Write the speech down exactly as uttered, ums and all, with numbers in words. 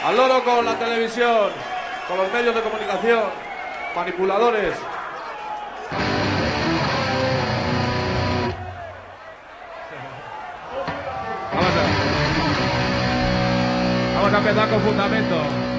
Al loro con la televisión, con los medios de comunicación, manipuladores. Vamos a, vamos a empezar con fundamento.